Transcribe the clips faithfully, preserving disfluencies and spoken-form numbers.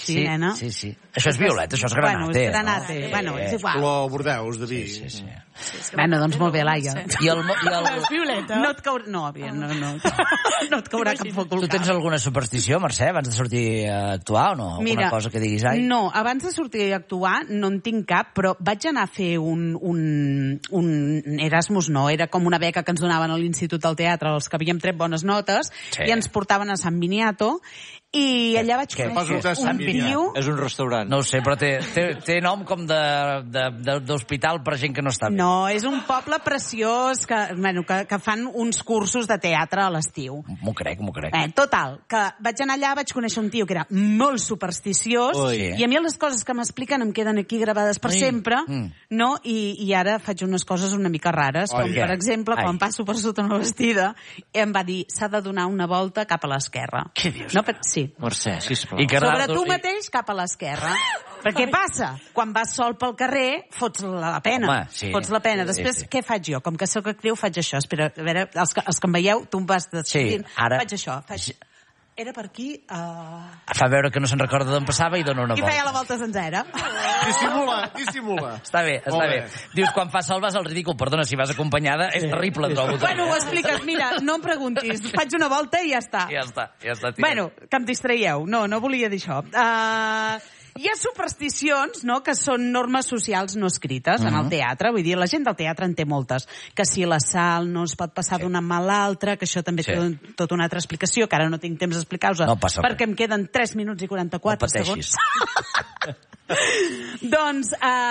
sí, nena. Sí, sí. Això és violet, això és granate. Bueno, és granate, no? Bueno, és igual. Color bordeus, de vi. Sí, sí, sí. Bueno, doncs molt bé, Laia. I el... I el... És violeta. No et caurà... No, aviam, no, no. No et caurà cap foc Tu tens alguna superstició, Mercè, abans de sortir a actuar o no? Alguna Mira, cosa que diguis, ai? No, abans de sortir a actuar no en tinc cap, però vaig anar a fer un, un, un Erasmus, no, era com una beca que ens donaven a l'Institut del Teatre, els que havíem tret bones notes, Sí. i ens portaven a Sant Viniato, i allà vaig Què? conèixer Què? un tio... És un restaurant. No ho sé, però té, té, té nom com de- de- de- d'hospital per gent que no està bé. No, és un poble preciós que, bueno, que, que fan uns cursos de teatre a l'estiu. M'ho crec, m'ho crec. Eh, total, que vaig anar allà, vaig conèixer un tio que era molt supersticiós, Ui. i a mi les coses que m'expliquen em queden aquí gravades per Ai. sempre, Mm. no? I, I ara faig unes coses una mica rares, com Ai. per exemple, Ai. quan passo per sota una vestida, em va dir, s'ha de donar una volta cap a l'esquerra. Què dius? No, per... Sí. Mercè, sisplau. I que Sobre rato- tu i- mateix cap a l'esquerra. Però què passa? Quan vas sol pel carrer, fots la pena. Home, sí. Fots la pena. Sí, Després, sí. què faig jo? Com que sóc actriu, faig això. Espera, a veure, els que, els que em veieu, tu em vas descobrint. Sí, ara- Faig això. Faig... Era per aquí... Uh... Fa veure que no se'n recorda d'on passava i dona una I volta. feia la volta sencera. Dissimula, dissimula. Està bé, està Molt bé. bé. Dius, quan fas sol vas al ridícul. Perdona, si vas acompanyada, és terrible, trobo. Bueno, ho expliques. Mira, no em preguntis. Faig una volta i ja està. Ja està, ja està. Tira. Bueno, que em distraieu. No, no volia dir això. Uh, hi ha supersticions, no?, que són normes socials no escrites uh -huh. en el teatre. Vull dir, la gent del teatre en té moltes. Que si la sal no es pot passar sí. d'una mà a l'altra, que això també Sí. té un, tota una altra explicació, que ara no tinc temps d'explicar-vos, No passa res. perquè em queden tres minuts i quaranta-quatre No pateixis. segons. Doncs,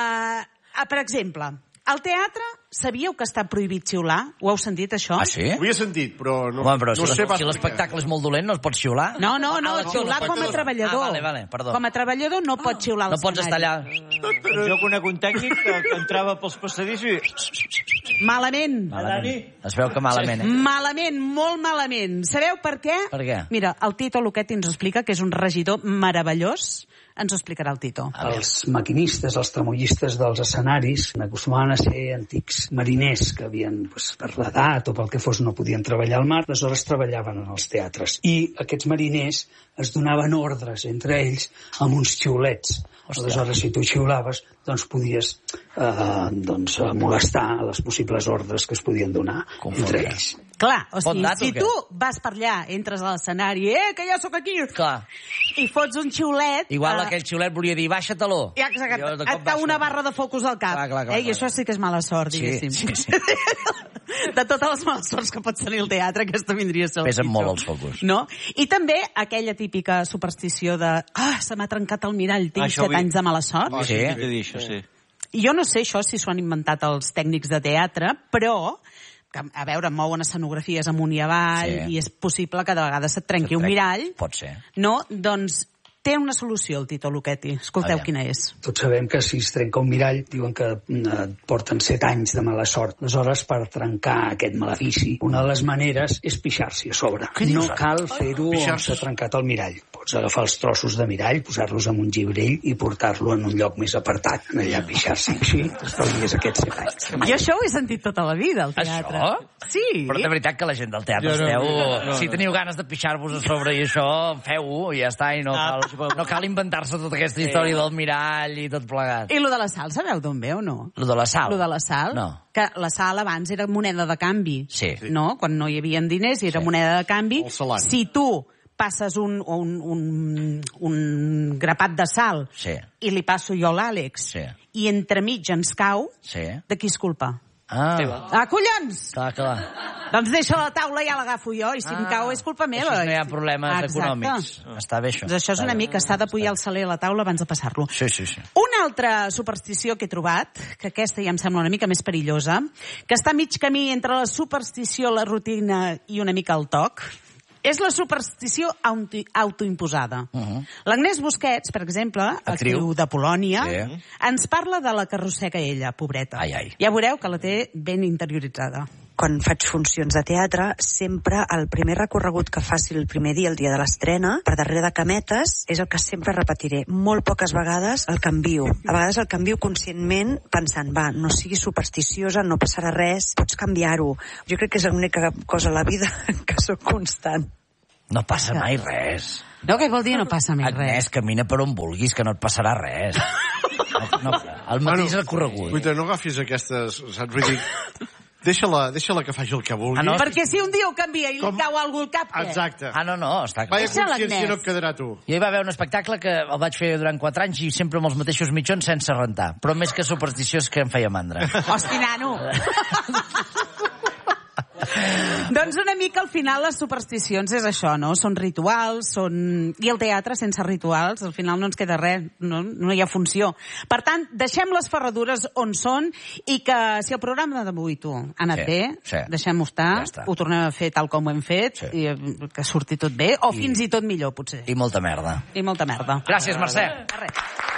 uh, per exemple, al teatre sabíeu que està prohibit xiular? Ho heu sentit, això? Ah, sí? Ho havia sentit, però no, Home, però no si sé l'es- pas si per què. l'espectacle és molt dolent, no es pot xiular? No, no, no, Ah, xiular com a l'espectador. treballador. Ah, vale, vale, perdó. Com a treballador no pot xiular al No pots estar allà... Jo conec un tècnic que, que entrava pels passadissos i... Malament. Malament. Es veu que malament, eh? Malament, molt malament. Sabeu per què? Per què? Mira, el Tito Luchetti ens ho explica, que és un regidor meravellós. Ens ho explicarà el Tito. Els maquinistes, els tramollistes dels escenaris acostumaven a ser antics mariners que havien, doncs, per l'edat o pel que fos, no podien treballar al mar, aleshores treballaven en els teatres. I aquests mariners es donaven ordres entre ells amb uns xiulets. Hòstia. Aleshores, si tu xiulaves, doncs podies eh, doncs, molestar a les possibles ordres que es podien donar Confondre. entre ells. Clar, o Bon sigui, dato, si què? tu vas per allà, entres a l'escenari, eh, que ja sóc aquí, Clar. i fots un xiulet... Igual eh, aquell xiulet volia dir, baixa taló. Ja, exacte. Jo de Et cop cau baixo. una barra de focus al cap. Clar, clar, clar, eh? I clar. això sí que és mala sort, Sí, diguéssim. sí, sí. De totes les males sorts que pots tenir al teatre, aquesta vindria a ser el Pesen pitjor. molt els focus. No? I també aquella típica superstició de ah, se m'ha trencat el mirall, tinc Això set vull- anys de mala sort. Ah, Sí. He de dir això, sí. I jo no sé això si s'ho han inventat els tècnics de teatre, però que, a veure, mouen escenografies amunt i avall, Sí. i és possible que de vegades et trenqui Se't un trenqui. mirall. Pot ser. No? Doncs té una solució, el Tito Luchetti. Escolteu Aviam. quina és. Tots sabem que si es trenca un mirall diuen que eh, porten set anys de mala sort. Aleshores, per trencar aquest malefici, una de les maneres és pixar-s'hi a sobre. No cal fer-ho on Pixar-se. s'ha trencat el mirall. Pots agafar els trossos de mirall, posar-los en un gibrell i portar-lo en un lloc més apartat, allà pixar-s'hi. Així t'estalvies aquests set anys. Jo això ho he sentit tota la vida, al teatre. Això? Sí. Però de veritat que la gent del teatre Jo no, esteu... no, no. Si teniu ganes de pixar-vos a sobre i això, feu-ho i ja està. I no Ah, cal, no cal inventar-se tota aquesta història del mirall i tot plegat. I lo de la sal, sabeu d'on ve o no? Lo de la sal. Lo de la sal? No. Que la sal abans era moneda de canvi. Sí. No? Quan no hi havia diners i era Sí. moneda de canvi. El salari. Si tu passes un, un, un, un grapat de sal Sí. i li passo jo a l'Àlex Sí. i entremig ens cau, Sí. de qui és culpa? Ah, Ah, collons! clar, clar. Doncs deixa la taula i ja l'agafo jo, i si Ah, em cau és culpa meva. Així no hi ha problemes Exacte. econòmics. Està bé, això. Doncs això és una mica, s'ha de pujar el saler a la taula abans de passar-lo. Sí, sí, sí. Una altra superstició que he trobat, que aquesta ja em sembla una mica més perillosa, que està a mig camí entre la superstició, la rutina i una mica el toc, és la superstició auto autoimposada. Uh -huh. L'Agnès Busquets, per exemple, Actriu. actriu de Polònia, Sí. ens parla de la que arrossega ella, pobreta. Ai, ai. Ja veureu que la té ben interioritzada. Quan faig funcions de teatre, sempre el primer recorregut que faci el primer dia, el dia de l'estrena, per darrere de cametes, és el que sempre repetiré. Molt poques vegades el canvio. A vegades el canvio conscientment pensant, va, no siguis supersticiosa, no passarà res, pots canviar-ho. Jo crec que és l'única cosa a la vida que sóc constant. No passa mai res. No, què vol dir no passa més Agnès, res? camina per on vulguis, que no et passarà res. No, no, el mateix recorregut. Guaita, no agafis aquestes... Saps? Vull dir, deixa-la deixa que faci el que vulgui. Ah, no? Perquè si un dia ho canvia i li Com- cau algú al cap, què? Exacte. Ah, no, no, està clar. Vaya Deixa consciència l'Agnès. no et quedarà tu. Jo hi va haver un espectacle que el vaig fer durant quatre anys i sempre amb els mateixos mitjons sense rentar. Però més que supersticiós que em feia mandra. Hosti, nano! Doncs una mica al final les supersticions és això, no? Són rituals, són... I el teatre sense rituals, al final no ens queda res, no, no hi ha funció. Per tant, deixem les ferradures on són i que si el programa d'avui, tu, ha anat Sí, bé, sí. deixem-ho estar, Ja està. ho tornem a fer tal com ho hem fet, Sí. i eh, que surti tot bé, o I- fins i tot millor, potser. I molta merda. I molta merda. Gràcies, Mercè. De res.